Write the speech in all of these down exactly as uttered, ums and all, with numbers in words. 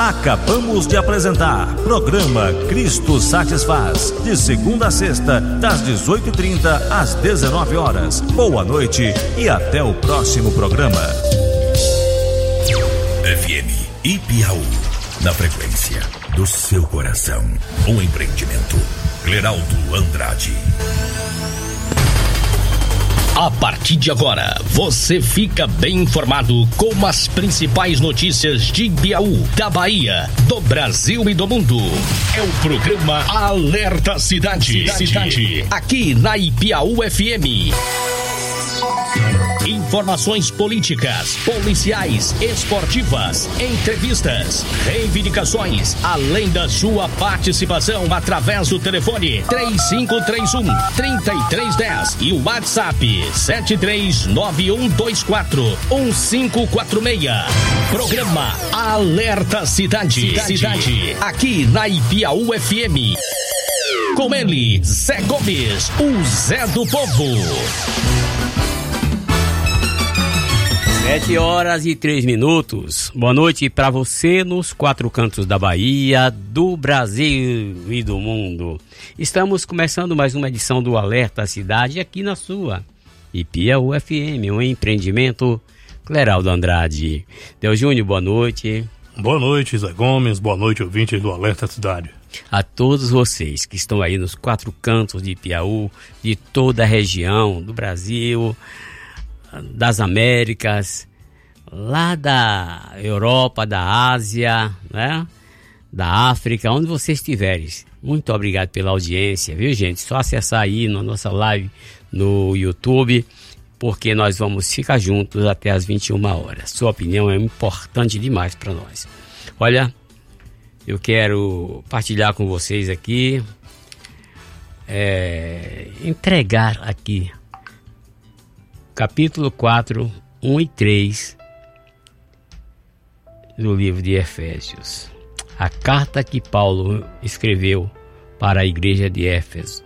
Acabamos de apresentar programa Cristo Satisfaz, de segunda a sexta, das dezoito e trinta às dezenove horas. Boa noite e até o próximo programa. F M Ipiaú, na frequência do seu coração. Um empreendimento. Cleraldo Andrade. A partir de agora, você fica bem informado com as principais notícias de Ipiaú, da Bahia, do Brasil e do mundo. É o programa Alerta Cidade. Cidade. Cidade. Aqui na Ipiaú F M. Informações políticas, policiais, esportivas, entrevistas, reivindicações, além da sua participação através do telefone três cinco três um, três três um zero e o WhatsApp sete três nove um dois quatro um cinco quatro seis. Programa Alerta Cidade. Cidade. Cidade. Aqui na Ipiaú F M. Com ele, Zé Gomes, o Zé do Povo. Sete horas e três minutos. Boa noite para você nos quatro cantos da Bahia, do Brasil e do mundo. Estamos começando mais uma edição do Alerta Cidade aqui na sua Ipiaú F M, um empreendimento Cleraldo Andrade. Deus Júnior, boa noite. Boa noite, Zé Gomes. Boa noite, ouvintes do Alerta Cidade. A todos vocês que estão aí nos quatro cantos de Ipiaú, de toda a região do Brasil, das Américas, lá da Europa, da Ásia, né? Da África, onde vocês estiverem. Muito obrigado pela audiência, viu, gente? Só acessar aí na nossa live no YouTube, porque nós vamos ficar juntos até as vinte e uma horas. Sua opinião é importante demais para nós. Olha, eu quero partilhar com vocês aqui, é, entregar aqui capítulo quatro, um e três do livro de Efésios. A carta que Paulo escreveu para a igreja de Éfeso.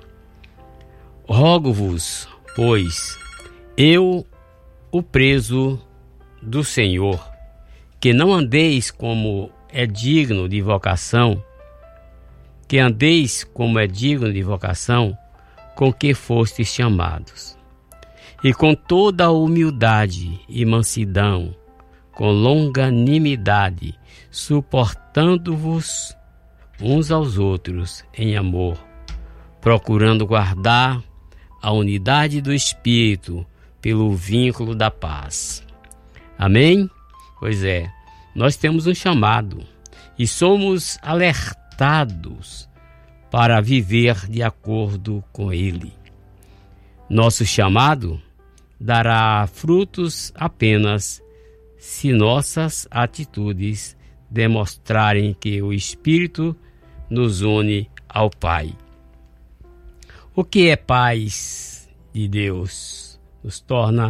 Rogo-vos, pois, eu, o preso do Senhor, que não andeis como é digno de vocação, que andeis como é digno de vocação, com que fostes chamados. E com toda a humildade e mansidão, com longanimidade, suportando-vos uns aos outros em amor, procurando guardar a unidade do Espírito pelo vínculo da paz. Amém? Pois é, nós temos um chamado e somos alertados para viver de acordo com ele. Nosso chamado dará frutos apenas se nossas atitudes demonstrarem que o Espírito nos une ao Pai. O que é paz de Deus? Nos torna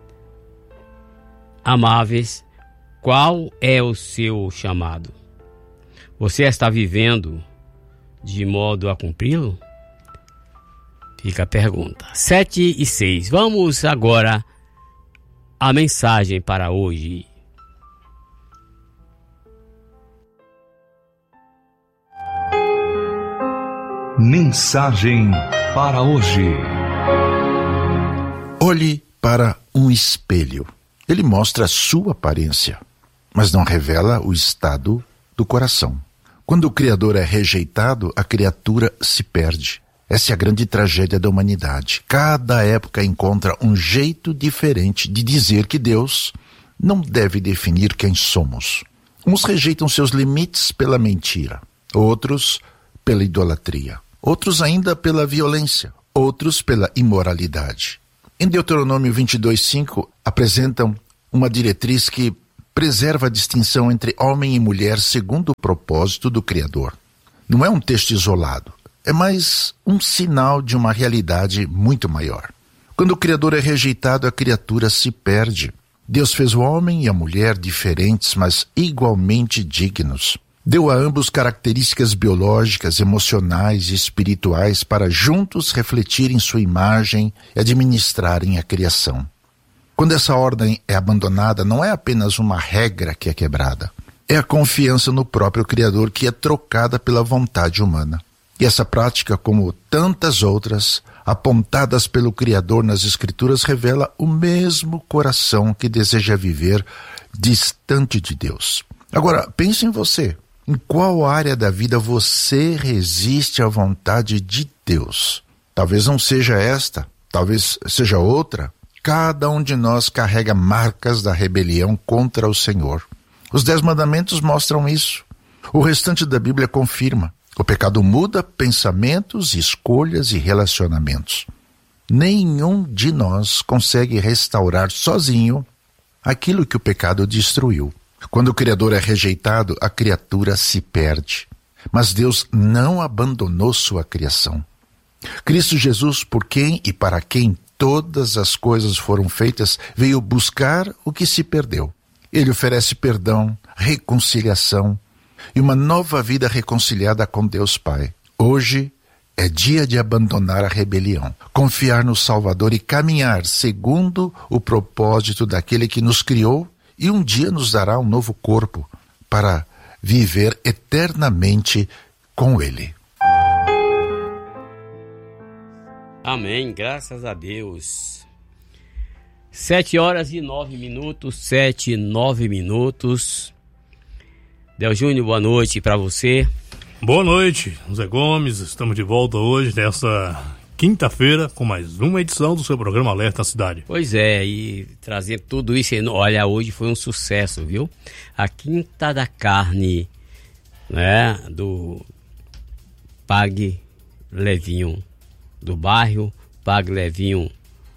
amáveis. Qual é o seu chamado? Você está vivendo de modo a cumpri-lo? Fica a pergunta. Sete e seis. Vamos agora à mensagem para hoje. Mensagem para hoje. Olhe para um espelho. Ele mostra a sua aparência, mas não revela o estado do coração. Quando o Criador é rejeitado, a criatura se perde. Essa é a grande tragédia da humanidade. Cada época encontra um jeito diferente de dizer que Deus não deve definir quem somos. Uns rejeitam seus limites pela mentira, outros pela idolatria, outros ainda pela violência, outros pela imoralidade. Em Deuteronômio vinte e dois, cinco, apresentam uma diretriz que preserva a distinção entre homem e mulher segundo o propósito do Criador. Não é um texto isolado. É mais um sinal de uma realidade muito maior. Quando o Criador é rejeitado, a criatura se perde. Deus fez o homem e a mulher diferentes, mas igualmente dignos. Deu a ambos características biológicas, emocionais e espirituais para juntos refletirem sua imagem e administrarem a criação. Quando essa ordem é abandonada, não é apenas uma regra que é quebrada. é a confiança no próprio Criador que é trocada pela vontade humana. E essa prática, como tantas outras, apontadas pelo Criador nas Escrituras, revela o mesmo coração que deseja viver distante de Deus. Agora, pense em você. Em qual área da vida você resiste à vontade de Deus? Talvez não seja esta, talvez seja outra. Cada um de nós carrega marcas da rebelião contra o Senhor. Os Dez Mandamentos mostram isso. O restante da Bíblia confirma. O pecado muda pensamentos, escolhas e relacionamentos. Nenhum de nós consegue restaurar sozinho aquilo que o pecado destruiu. Quando o Criador é rejeitado, a criatura se perde. Mas Deus não abandonou sua criação. Cristo Jesus, por quem e para quem todas as coisas foram feitas, veio buscar o que se perdeu. Ele oferece perdão, reconciliação e uma nova vida reconciliada com Deus Pai. Hoje é dia de abandonar a rebelião, confiar no Salvador e caminhar segundo o propósito daquele que nos criou e um dia nos dará um novo corpo para viver eternamente com Ele. Amém, graças a Deus. Sete horas e nove minutos, sete e nove minutos. Del Júnior, boa noite para você. Boa noite, Zé Gomes. Estamos de volta hoje, nessa quinta-feira, com mais uma edição do seu programa Alerta Cidade. Pois é, e trazer tudo isso. Olha, hoje foi um sucesso, viu? A Quinta da Carne, né? Do Pague Levinho, do bairro Pague Levinho,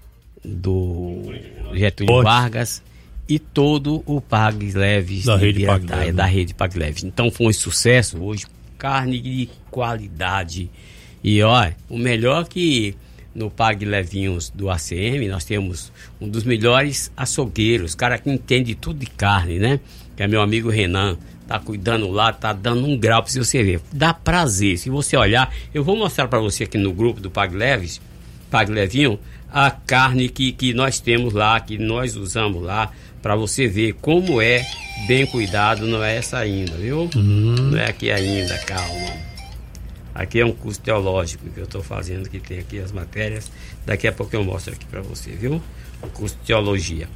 do Getúlio Pode. Vargas, e todo o Pague Leves da rede Pague da, Leves. da rede Pague Leves. Então foi um sucesso hoje, carne de qualidade. E olha, o melhor que no Pague Levinhos do A C M, nós temos um dos melhores açougueiros, cara que entende tudo de carne, né? Que é meu amigo Renan, tá cuidando lá, tá dando um grau pra você ver. Dá prazer, se você olhar, eu vou mostrar para você aqui no grupo do Pague Leves, Pague Levinho, a carne que, que nós temos lá, que nós usamos lá, para você ver como é bem cuidado. Não é essa ainda, viu? Uhum. Não é aqui ainda, calma. Aqui é um curso teológico que eu estou fazendo, que tem aqui as matérias. Daqui a pouco eu mostro aqui para você, viu? O curso de teologia.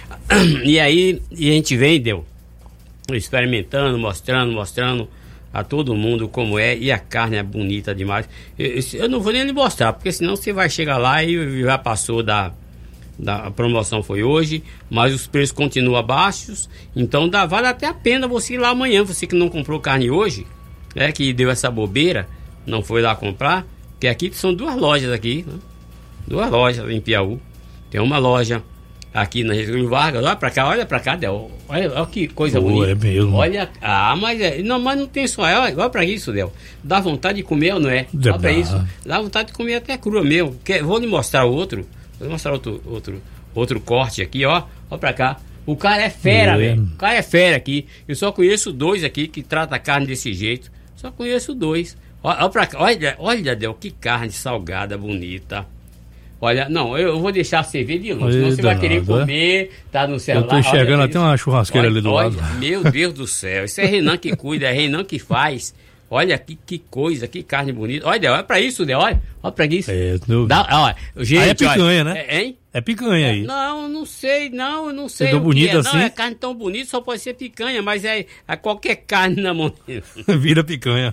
E aí, e a gente vem, deu, experimentando, mostrando, mostrando a todo mundo como é, e a carne é bonita demais. Eu, eu não vou nem lhe mostrar, porque senão você vai chegar lá e já passou da, da a promoção foi hoje, mas os preços continuam baixos, então dá, vale até a pena você ir lá amanhã, você que não comprou carne hoje, né, que deu essa bobeira, não foi lá comprar, porque aqui são duas lojas aqui, né? Duas lojas em Piauí. Tem uma loja aqui na Getúlio Vargas, olha pra cá, olha pra cá, Del. Olha, olha que coisa Pô, bonita. É mesmo. Olha, ah, mas é, não, mas não tem só, olha, olha pra isso, Del. Dá vontade de comer ou não é? Dá. Olha pra isso. Dá vontade de comer até crua mesmo. Quer, vou lhe mostrar outro, vou lhe mostrar outro, outro, outro corte aqui, ó. Olha pra cá. O cara é fera, velho. O cara é fera aqui. Eu só conheço dois aqui que trata a carne desse jeito. Só conheço dois. Olha, olha pra cá, olha, olha, Del, que carne salgada, bonita. Olha, não, eu vou deixar você ver de longe, senão você vai querer comer, tá no celular. Eu tô enxergando até uma churrasqueira olha, ali do olha, lado. Meu Deus do céu, isso é Renan que cuida, é Renan que faz. Olha que, que coisa, que carne bonita. Olha, olha pra isso, Del, olha, olha pra isso. É, no... Dá, olha, gente, aí é picanha, olha, né? É, hein? É picanha aí. Não, não sei, não, não sei. Tão bonita é. assim? Não, é carne tão bonita, só pode ser picanha, mas é, é qualquer carne na mão. Vira picanha.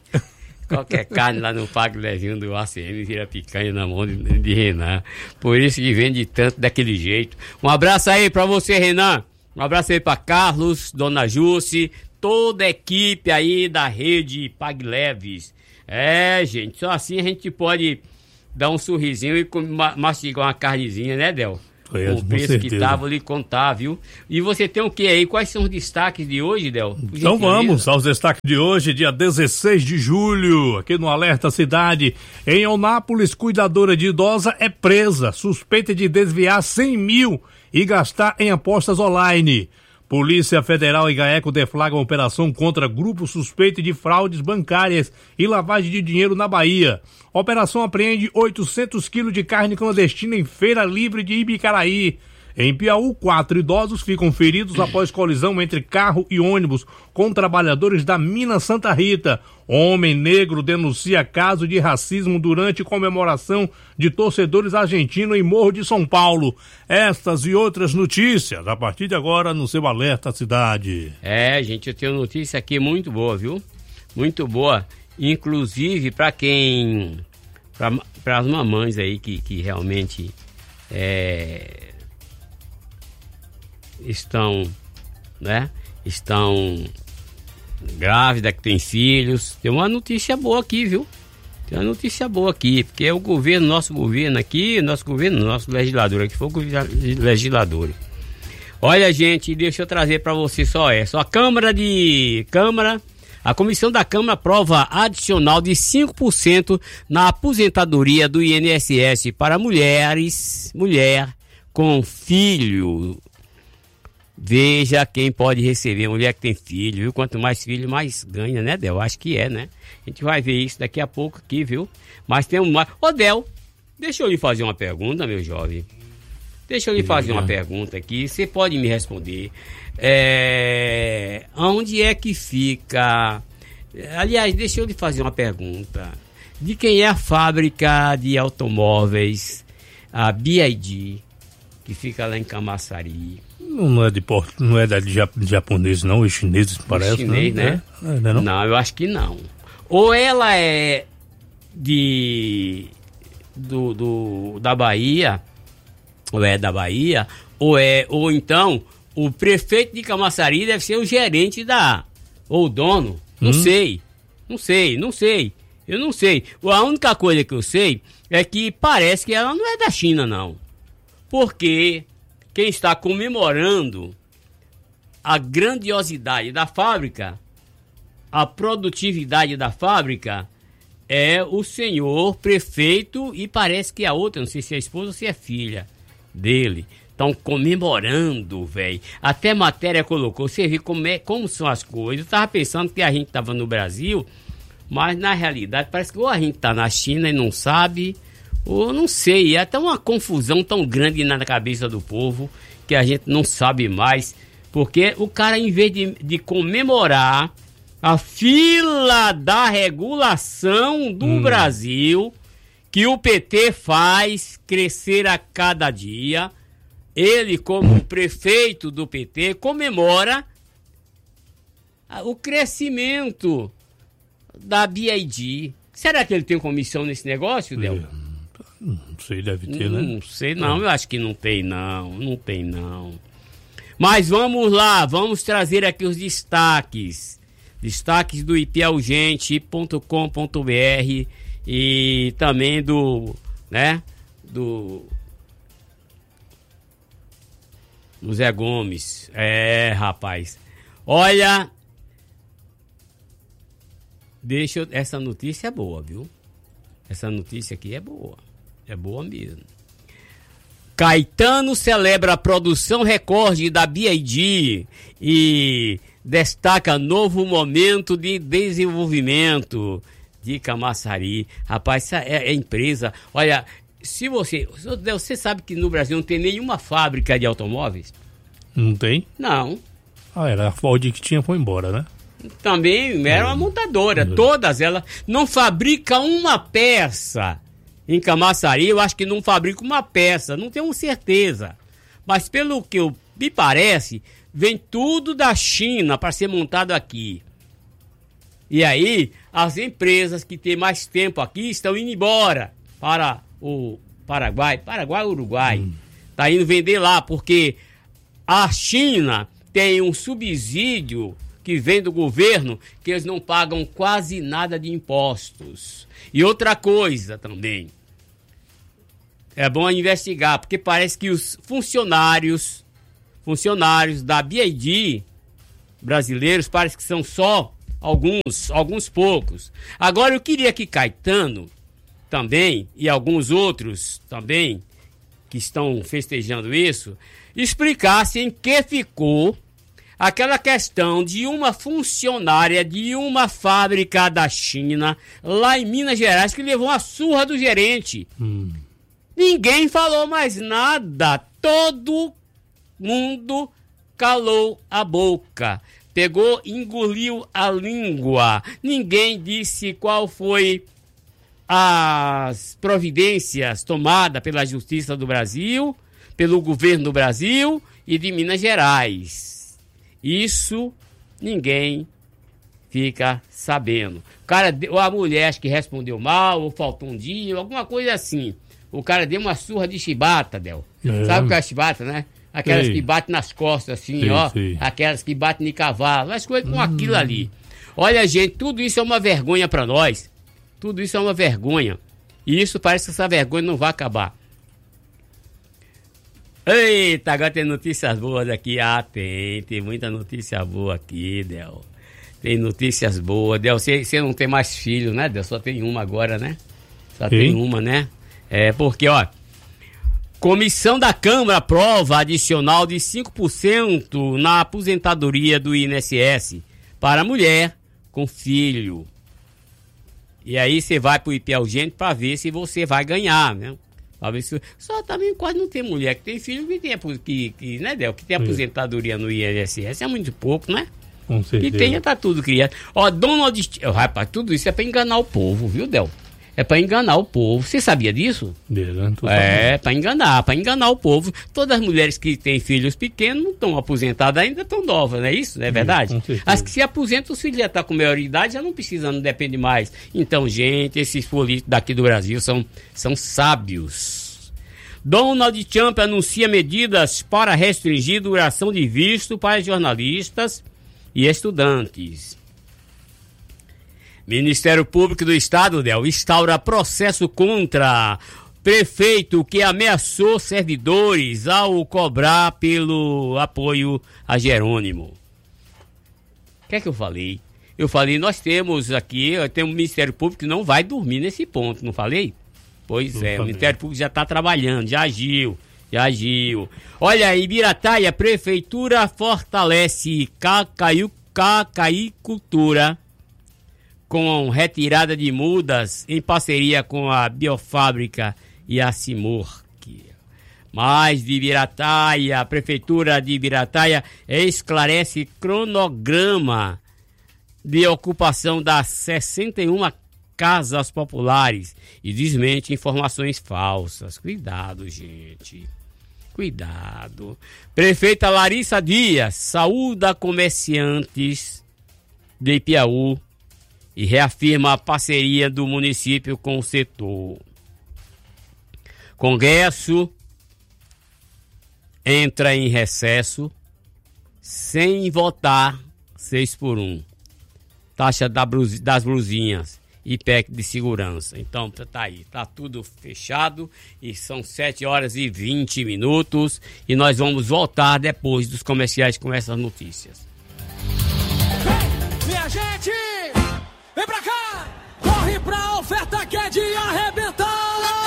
Qualquer carne lá no Pague Levinho do A C M vira picanha na mão de, de Renan. Por isso que vende tanto daquele jeito. Um abraço aí pra você, Renan. Um abraço aí pra Carlos, Dona Jússi, toda a equipe aí da rede Pague Leves. É, gente, só assim a gente pode dar um sorrisinho e mastigar uma carnezinha, né, Del? É, o preço que tá, vou lhe contar, viu? E você tem o que aí? Quais são os destaques de hoje, Del? Então vamos aos destaques de hoje, dia dezesseis de julho, aqui no Alerta Cidade. Em Onápolis, cuidadora de idosa é presa, suspeita de desviar cem mil e gastar em apostas online. Polícia Federal e GAECO deflagram operação contra grupo suspeito de fraudes bancárias e lavagem de dinheiro na Bahia. Operação apreende oitocentos quilos de carne clandestina em Feira Livre de Ibicaraí. Em Piauí, quatro idosos ficam feridos após colisão entre carro e ônibus com trabalhadores da mina Santa Rita. Homem negro denuncia caso de racismo durante comemoração de torcedores argentinos em Morro de São Paulo. Estas e outras notícias, a partir de agora, no seu Alerta Cidade. É, gente, eu tenho notícia aqui muito boa, viu? Muito boa. Inclusive para quem... para as mamães aí que, que realmente é, estão, né? Estão... grávida, que tem filhos. Tem uma notícia boa aqui, viu? Tem uma notícia boa aqui, porque é o governo, nosso governo aqui, nosso governo, nosso legislador aqui, foi o legislador. Olha, gente, deixa eu trazer para você só essa. A Câmara de... Câmara... A Comissão da Câmara aprova adicional de cinco por cento na aposentadoria do I N S S para mulheres, mulher com filho. Veja quem pode receber, mulher que tem filho, viu? Quanto mais filho, mais ganha, né, Del? Acho que é, né? A gente vai ver isso daqui a pouco aqui, viu? Mas tem um mais... Ô, Del, deixa eu lhe fazer uma pergunta, meu jovem. Deixa eu lhe fazer uma pergunta aqui, você pode me responder. É... Onde é que fica... Aliás, deixa eu lhe fazer uma pergunta. De quem é a fábrica de automóveis, a B I D, que fica lá em Camaçari? Não é de porto, não é de japonês não, os chineses parece, chinês, né? É, não, é, não? Não, eu acho que não. Ou ela é de do, do da Bahia, ou é da Bahia, ou é ou então o prefeito de Camaçari deve ser o gerente da ou o dono, não hum. sei, não sei, não sei, eu não sei. A única coisa que eu sei é que parece que ela não é da China não, porque quem está comemorando a grandiosidade da fábrica, a produtividade da fábrica, é o senhor prefeito e parece que a outra, não sei se é a esposa ou se é filha dele. Estão comemorando, velho. Até matéria colocou. Você vê como, é, como são as coisas. Eu tava pensando que a gente tava no Brasil, mas na realidade parece que ou a gente tá na China e não sabe... Ou não sei, é até uma confusão tão grande na cabeça do povo que a gente não sabe mais. Porque o cara, em vez de, de comemorar a fila da regulação do hum. Brasil, que o P T faz crescer a cada dia, ele, como prefeito do P T, comemora o crescimento da B I D. Será que ele tem comissão nesse negócio, Del? É. Não sei, deve ter, não, né? Não sei não, eu acho que não tem não, não tem não. Mas vamos lá, vamos trazer aqui os destaques. Destaques do ipiaugente ponto com ponto br e também do, né, do, do Zé Gomes. É, rapaz. Olha, deixa eu, essa notícia é boa, viu? Essa notícia aqui é boa. É boa mesmo. Caetano celebra a produção recorde da B I D e destaca novo momento de desenvolvimento de Camaçari. Rapaz, essa é a empresa. Olha, se você... Você sabe que no Brasil não tem nenhuma fábrica de automóveis? Não tem? Não. Ah, era a Ford que tinha, foi embora, né? Também era uma montadora. Hum. Todas elas não fabricam uma peça. Em Camaçari, eu acho que não fabrica uma peça, não tenho certeza. Mas pelo que eu, me parece, vem tudo da China para ser montado aqui. E aí, as empresas que têm mais tempo aqui estão indo embora para o Paraguai, Paraguai ou Uruguai. Hum. Tá indo vender lá, porque a China tem um subsídio que vem do governo, que eles não pagam quase nada de impostos. E outra coisa também, é bom investigar, porque parece que os funcionários, funcionários da B I D brasileiros, parece que são só alguns, alguns poucos. Agora eu queria que Caetano também, e alguns outros também, que estão festejando isso, explicassem em que ficou aquela questão de uma funcionária de uma fábrica da China, lá em Minas Gerais, que levou uma surra do gerente. Hum. Ninguém falou mais nada. Todo mundo calou a boca. Pegou, engoliu a língua. Ninguém disse qual foi as providências tomadas pela Justiça do Brasil, pelo governo do Brasil e de Minas Gerais. Isso ninguém fica sabendo. O cara, ou a mulher acho que respondeu mal, ou faltou um dia, alguma coisa assim. O cara deu uma surra de chibata, Del. É. Sabe o que é a chibata, né? Aquelas Sei. que batem nas costas, assim, Sei, ó. Sei. Aquelas que batem em cavalo. As coisas com hum. aquilo ali. Olha, gente, tudo isso é uma vergonha pra nós. Tudo isso é uma vergonha. E isso parece que essa vergonha não vai acabar. Eita, agora tem notícias boas aqui. Ah, tem. Tem muita notícia boa aqui, Del. Tem notícias boas. Del, você, você não tem mais filho, né, Del? Só tem uma agora, né? Só Sim. tem uma, né? É, porque, ó... Comissão da Câmara aprova adicional de cinco por cento na aposentadoria do I N S S para mulher com filho. E aí você vai pro I P Urgente para ver se você vai ganhar, né? Pra ver se... Só também quase não tem mulher que tem filho que tem, que, que, né, Del? Que tem aposentadoria no I N S S. É muito pouco, né? Com certeza. Que tem, já tá tudo criado. Ó, Donald... Oh, rapaz, tudo isso é para enganar o povo, viu, Del? É para enganar o povo. Você sabia disso? É, para enganar, para enganar o povo. Todas as mulheres que têm filhos pequenos não estão aposentadas ainda, estão novas, não é isso? Não é verdade? As que se aposentam, os filhos já estão com maioridade, já não precisam, não depende mais. Então, gente, esses políticos daqui do Brasil são, são sábios. Donald Trump anuncia medidas para restringir duração de visto para jornalistas e estudantes. Ministério Público do Estado, Del, instaura processo contra prefeito que ameaçou servidores ao cobrar pelo apoio a Jerônimo. O que é que eu falei? Eu falei, nós temos aqui, temos um Ministério Público que não vai dormir nesse ponto, não falei? Pois não é, falei. O Ministério Público já está trabalhando, já agiu, já agiu. Olha, em Birataia, a Prefeitura fortalece cacaiu, cacaicultura com retirada de mudas em parceria com a Biofábrica e a Simurg. Mais de Birataia, a Prefeitura de Birataia esclarece cronograma de ocupação das sessenta e uma casas populares e desmente informações falsas. Cuidado, gente. Cuidado. Prefeita Larissa Dias saúda comerciantes de Ipiaú e reafirma a parceria do município com o setor. Congresso entra em recesso sem votar seis por um. Taxa da brus, das blusinhas e P E C de segurança. Então tá aí, tá tudo fechado e são sete horas e vinte minutos e nós vamos voltar depois dos comerciais com essas notícias. Minha gente! Vem pra cá! Corre pra oferta que é de arrebentar!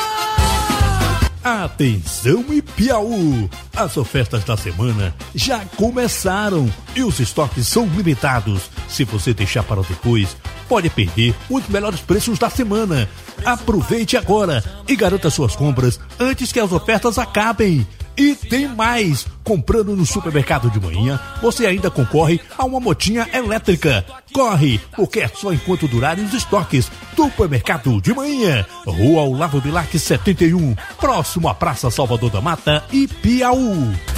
Atenção Ipiaú! As ofertas da semana já começaram e os estoques são limitados. Se você deixar para depois, pode perder os melhores preços da semana. Aproveite agora e garanta suas compras antes que as ofertas acabem. E tem mais! Comprando no supermercado de manhã, você ainda concorre a uma motinha elétrica. Corre, porque é só enquanto durarem os estoques. Supermercado de manhã, Rua Olavo Bilac setenta e um, próximo à Praça Salvador da Mata, Ipiaú.